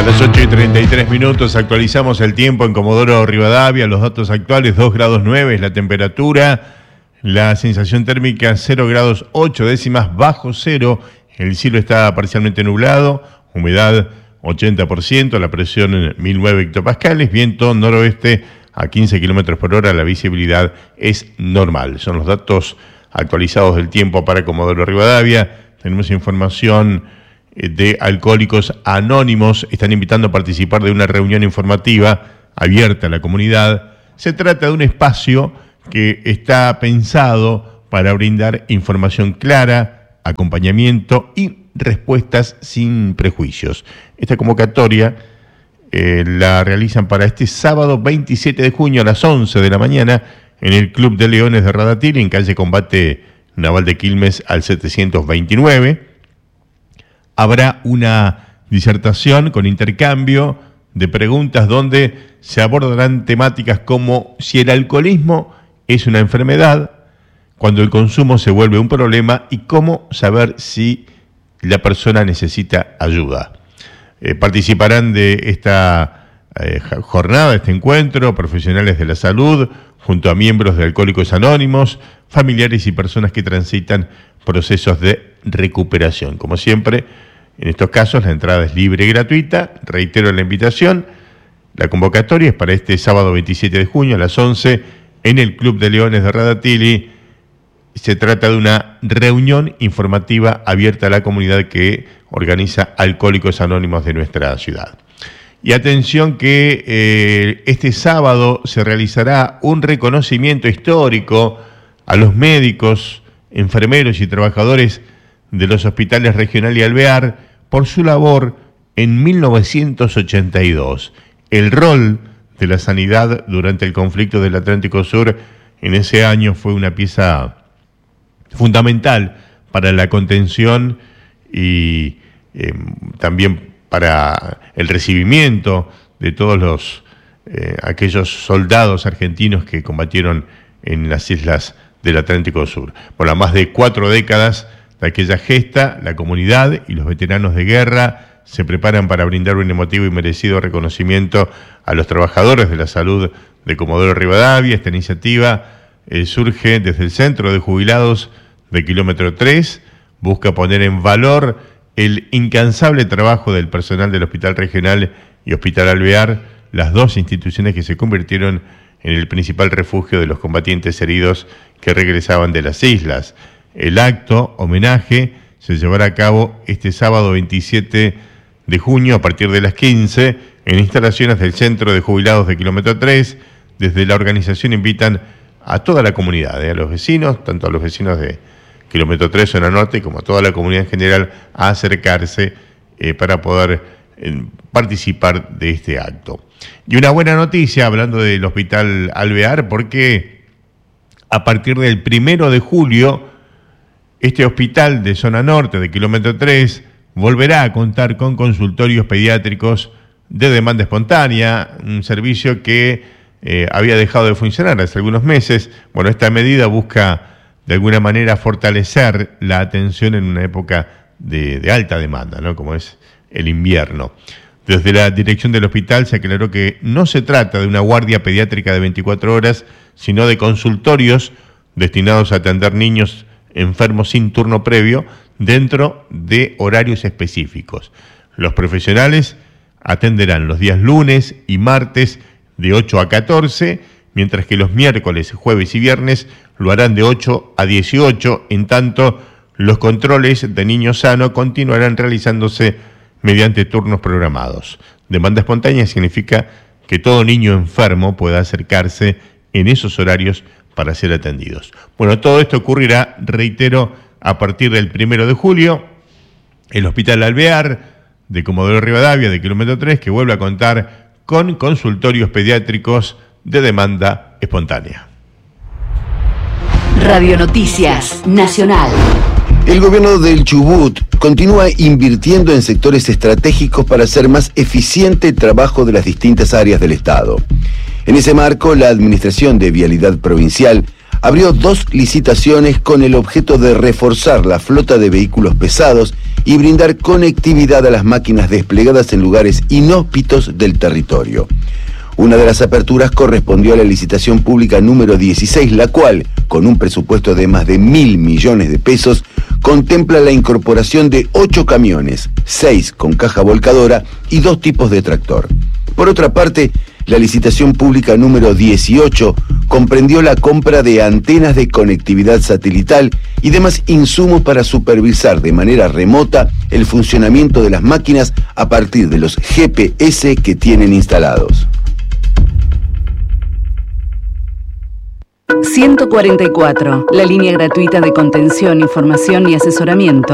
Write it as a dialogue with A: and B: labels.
A: Las 8:33, actualizamos el tiempo en Comodoro Rivadavia. Los datos actuales: 2 grados 9 es la temperatura, la sensación térmica 0 grados 8 décimas bajo cero, el cielo está parcialmente nublado, humedad 80%, la presión 1009 hectopascales, viento noroeste a 15 kilómetros por hora, la visibilidad es normal. Son los datos actualizados del tiempo para Comodoro Rivadavia. Tenemos información de Alcohólicos Anónimos. Están invitando a participar de una reunión informativa abierta a la comunidad. Se trata de un espacio que está pensado para brindar información clara, acompañamiento y respuestas sin prejuicios. Esta convocatoria la realizan para este sábado 27 de junio a las 11 de la mañana en el Club de Leones de Radatili, en calle Combate Naval de Quilmes al 729. Habrá una disertación con intercambio de preguntas donde se abordarán temáticas como si el alcoholismo es una enfermedad, cuando el consumo se vuelve un problema y cómo saber si la persona necesita ayuda. Participarán de esta jornada, de este encuentro, profesionales de la salud, junto a miembros de Alcohólicos Anónimos, familiares y personas que transitan procesos de recuperación. Como siempre, en estos casos la entrada es libre y gratuita. Reitero la invitación. La convocatoria es para este sábado 27 de junio a las 11 en el Club de Leones de Radatili. Se trata de una reunión informativa abierta a la comunidad que organiza Alcohólicos Anónimos de nuestra ciudad. Y atención que este sábado se realizará un reconocimiento histórico a los médicos, enfermeros y trabajadores de los hospitales Regional y Alvear por su labor en 1982. El rol de la sanidad durante el conflicto del Atlántico Sur en ese año fue una pieza fundamental para la contención y también para el recibimiento de todos aquellos soldados argentinos que combatieron en las islas del Atlántico Sur. Por las más de 4 décadas de aquella gesta, la comunidad y los veteranos de guerra se preparan para brindar un emotivo y merecido reconocimiento a los trabajadores de la salud de Comodoro Rivadavia. Esta iniciativa surge desde el Centro de Jubilados de Kilómetro 3, busca poner en valor el incansable trabajo del personal del Hospital Regional y Hospital Alvear, las dos instituciones que se convirtieron en el principal refugio de los combatientes heridos que regresaban de las islas. El acto homenaje se llevará a cabo este sábado 27 de junio a partir de las 15 en instalaciones del Centro de Jubilados de Kilómetro 3. Desde la organización invitan a toda la comunidad, a los vecinos, tanto a los vecinos de Kilómetro 3, zona norte, como a toda la comunidad en general, a acercarse para poder participar de este acto. Y una buena noticia, hablando del Hospital Alvear, porque a partir del 1 de julio, este hospital de zona norte de Kilómetro 3 volverá a contar con consultorios pediátricos de demanda espontánea, un servicio que había dejado de funcionar hace algunos meses. Bueno, esta medida busca de alguna manera fortalecer la atención en una época de alta demanda, ¿no? Como es el invierno. Desde la dirección del hospital se aclaró que no se trata de una guardia pediátrica de 24 horas, sino de consultorios destinados a atender niños enfermos sin turno previo dentro de horarios específicos. Los profesionales atenderán los días lunes y martes de 8 a 14, mientras que los miércoles, jueves y viernes lo harán de 8 a 18, en tanto los controles de niño sano continuarán realizándose mediante turnos programados. Demanda espontánea significa que todo niño enfermo pueda acercarse en esos horarios para ser atendidos. Bueno, todo esto ocurrirá, reitero, a partir del 1 de julio, el Hospital Alvear de Comodoro Rivadavia, de Kilómetro 3, que vuelve a contar con consultorios pediátricos de demanda espontánea.
B: Radio Noticias Nacional.
C: El gobierno del Chubut continúa invirtiendo en sectores estratégicos para hacer más eficiente el trabajo de las distintas áreas del Estado. En ese marco, la Administración de Vialidad Provincial abrió 2 licitaciones con el objeto de reforzar la flota de vehículos pesados y brindar conectividad a las máquinas desplegadas en lugares inhóspitos del territorio. Una de las aperturas correspondió a la licitación pública número 16, la cual, con un presupuesto de más de 1.000 millones de pesos, contempla la incorporación de 8 camiones, 6 con caja volcadora y 2 tipos de tractor. Por otra parte, la licitación pública número 18 comprendió la compra de antenas de conectividad satelital y demás insumos para supervisar de manera remota el funcionamiento de las máquinas a partir de los GPS que tienen instalados.
B: 144, la línea gratuita de contención, información y asesoramiento